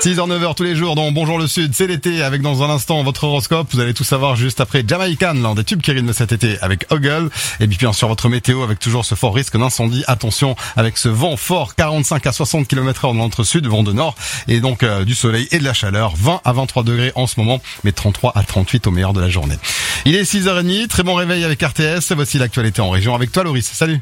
6h-9h tous les jours dans Bonjour le Sud, c'est l'été avec dans un instant votre horoscope. Vous allez tout savoir juste après Jamaican, l'un des tubes qui rythment cet été avec Ogle. Et puis bien sûr votre météo avec toujours ce fort risque d'incendie. Attention avec ce vent fort, 45 à 60 km/h dans l'entre-sud, vent de nord. Et donc du soleil et de la chaleur, 20 à 23 degrés en ce moment, mais 33 à 38 au meilleur de la journée. Il est 6h30, très bon réveil avec RTS. Voici l'actualité en région avec toi Loris, salut.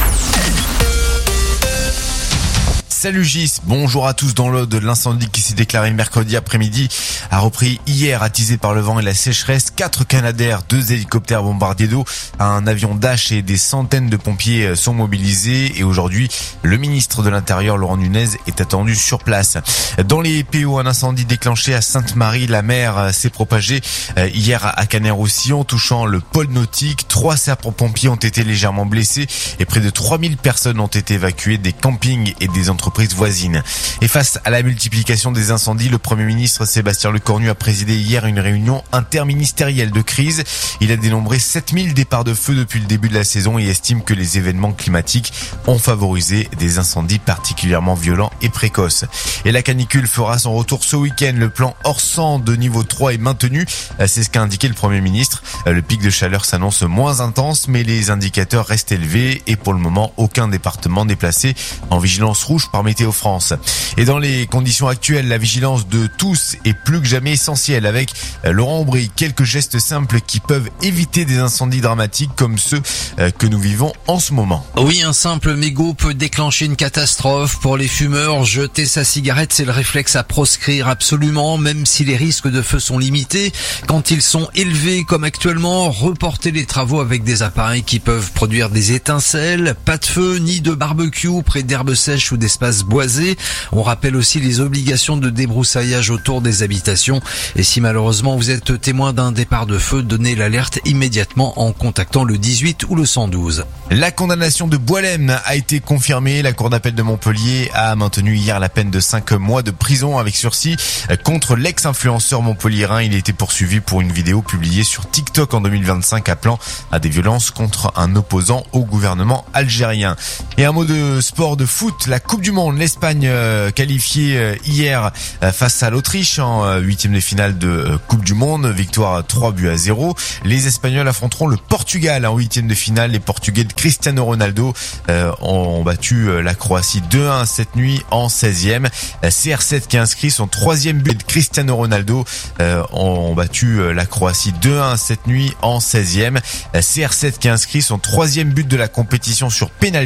Salut Gis, bonjour à tous. Dans l'Aude, l'incendie qui s'est déclaré mercredi après-midi a repris hier, attisé par le vent et la sécheresse. 4 Canadair, 2 hélicoptères bombardiers d'eau, un avion Dash et des centaines de pompiers sont mobilisés. Et aujourd'hui, le ministre de l'Intérieur, Laurent Nunez, est attendu sur place. Dans les PO, un incendie déclenché à Sainte-Marie-la-Mer s'est propagé hier à Canet-Roussillon, touchant le pôle nautique. 3 sapeurs-pompiers ont été légèrement blessés et près de 3000 personnes ont été évacuées des campings et des entreprises voisines. Et face à la multiplication des incendies, le Premier ministre Sébastien Lecornu a présidé hier une réunion interministérielle de crise. Il a dénombré 7000 départs de feu depuis le début de la saison et estime que les événements climatiques ont favorisé des incendies particulièrement violents et précoces. Et la canicule fera son retour ce week-end. Le plan Orsan de niveau 3 est maintenu. C'est ce qu'a indiqué le Premier ministre. Le pic de chaleur s'annonce moins intense, mais les indicateurs restent élevés et pour le moment, aucun département n'est placé en vigilance rouge par Météo France. Et dans les conditions actuelles, la vigilance de tous est plus que jamais essentielle. Avec Laurent Aubry, quelques gestes simples qui peuvent éviter des incendies dramatiques comme ceux que nous vivons en ce moment. Oui, un simple mégot peut déclencher une catastrophe. Pour les fumeurs, jeter sa cigarette, c'est le réflexe à proscrire absolument, même si les risques de feu sont limités. Quand ils sont élevés comme actuellement, reporter les travaux avec des appareils qui peuvent produire des étincelles. Pas de feu ni de barbecue près d'herbes sèches ou d'espaces boisés. On rappelle aussi les obligations de débroussaillage autour des habitations. Et si malheureusement vous êtes témoin d'un départ de feu, donnez l'alerte immédiatement en contactant le 18 ou le 112. La condamnation de Boilem a été confirmée. La cour d'appel de Montpellier a maintenu hier la peine de 5 mois de prison avec sursis contre l'ex-influenceur montpelliérain. Il a été poursuivi pour une vidéo publiée sur TikTok en 2025 appelant à des violences contre un opposant au gouvernement algérien. Et un mot de sport, de foot, la Coupe du Monde. L'Espagne qualifiée hier face à l'Autriche en 8e de finale de Coupe du Monde. Victoire 3-0. Les Espagnols affronteront le Portugal en 8e de finale. Les Portugais de Cristiano Ronaldo ont battu la Croatie 2-1 cette nuit en 16e. CR7 qui a inscrit son 3e but de Cristiano Ronaldo ont battu la Croatie 2-1 cette nuit en 16e. CR7 qui a inscrit son 3e but de la compétition sur pénalty.